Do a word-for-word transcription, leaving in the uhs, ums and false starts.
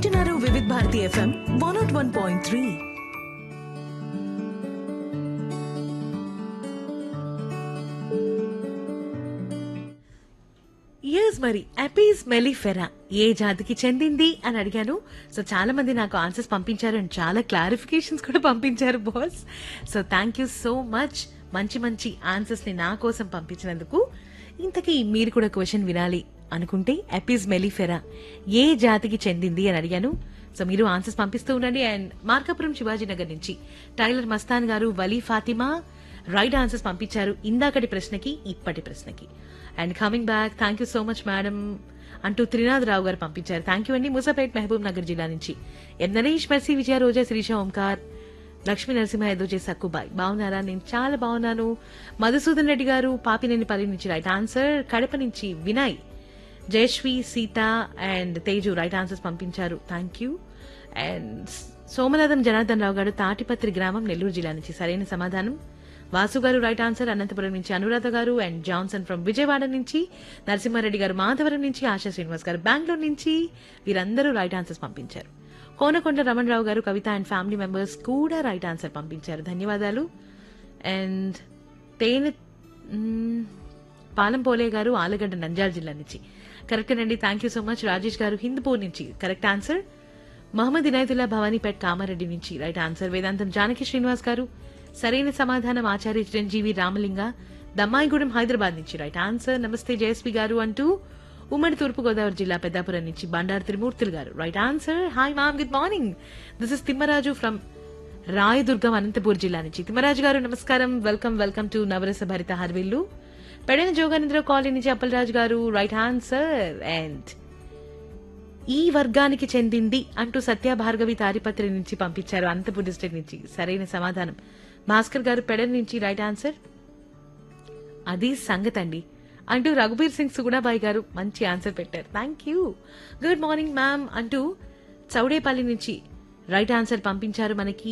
వింటున్నారు వివిధ Bharati FM one not one point three. Yes మరి అపీస్ మెలిఫెరా ఏ జాతికి చెందింది అని అడిగాను. సో చాలా మంది నాకు ఆన్సర్స్ పంపించారు అండ్ చాలా క్లారిఫికేషన్స్ కూడా పంపించారు boss. So thank you so much మంచి మంచి ఆన్సర్స్ ని నా కోసం పంపించినందుకు. ఇంతకీ మీరు కూడా క్వశ్చన్ వినాలి అనుకుంటే అపీస్ మెలిఫెరా ఏ జాతికి చెందింది అని అడిగాను. సో మీరు ఆన్సర్స్ పంపిస్తూ ఉండండి. అండ్ మార్కాపురం శివాజీనగర్ నుంచి టైలర్ మస్తాన్ గారు, వలీ ఫాతిమా రైట్ ఆన్సర్స్ పంపించారు ఇందాకటి ప్రశ్నకి ఇప్పటి ప్రశ్నకి. And coming back thank you so much madam అంటూ త్రినాథ్ రావు గారు పంపించారు. థ్యాంక్ యూ అండి. ముసాపేట్ మహబూబ్ నగర్ జిల్లా నుంచి ఎం నరేష్, మెర్సీ, విజయ, రోజా, శిరీష, ఓంకార్, లక్ష్మీ నరసింహ, ఎదుజే సక్కుబాయ్ బాగున్నారా? నేను చాలా బాగున్నాను. మధుసూదన్ రెడ్డి గారు పాపినేని పల్లి నుంచి రైట్ ఆన్సర్. కడప నుంచి Vinay, Jayashree, Sita and Teju right answers పంపించారు. Thank you. And Somanatham Janardhan Rao గారు తాటిపత్రి గ్రామం, నెల్లూరు జిల్లా నుంచి సరైన సమాధానం. వాసు గారు రైట్ ఆన్సర్. అనంతపురం నుంచి అనురాధ గారు అండ్ జాన్సన్ ఫ్రమ్ విజయవాడ నుంచి, నరసింహారెడ్డి గారు మాధవరం నుంచి, ఆశా శ్రీనివాస్ గారు బెంగళూరు నుంచి వీరందరూ రైట్ ఆన్సర్స్ పంపించారు. కోనకొండ రమణరావు గారు, కవిత అండ్ ఫ్యామిలీ మెంబర్స్ కూడా రైట్ ఆన్సర్ పంపించారు. ధన్యవాదాలు. అండ్ తేనె మ్, పాలంపోలే గారు ఆలగడ్డ, నంద్యాల జిల్లా నుంచి కరెక్ట్ అండి. Thank you so much. Rajesh గారు హిందూపూర్ నుంచి కరెక్ట్ ఆన్సర్. మహమ్మద్ ఇనాయతుల్లా భవానీపేట్ కామారెడ్డి నుంచి రైట్ ఆన్సర్. వేదాంతం జానకి శ్రీనివాస్ గారు సరైన సమాధానం. ఆచార్య చిరంజీవి రామలింగ దమ్మాయిగూడెం హైదరాబాద్ నుంచి రైట్ ఆన్సర్. నమస్తే జయస్వి గారు అంటూ ఉమ్మడి తూర్పుగోదావరి జిల్లా పెద్దాపురం నుంచి బండారు త్రిమూర్తులు గారు right answer. Hi ma'am, good morning. This is Timmaraju from Rayadurgam, Anantapur జిల్లా నుంచి. తిమ్మరాజు గారు నమస్కారం. వెల్కమ్ వెల్కమ్ టు నవరస భరిత హర్విల్లు. పెడైన జోగానంద్ర కాలనీ నుంచి అప్పలరాజు గారు రైట్ ఆన్సర్. అండ్ ఈ వర్గానికి చెందింది అంటూ సత్య భార్గవి తాడిపత్రి నుంచి పంపించారు, అనంతపూర్ డిస్ట్రిక్ట్ నుంచి సరైన సమాధానం. భాస్కర్ గారు పెడన్ నుంచి రైట్ ఆన్సర్. అది సంగతి అండి అంటూ రఘుబీర్ సింగ్ సుగుణాబాయి గారు మంచి ఆన్సర్ పెట్టారు. Thank you. Good morning ma'am అంటూ చౌడేపల్లి నుంచి రైట్ ఆన్సర్ పంపించారు మనకి.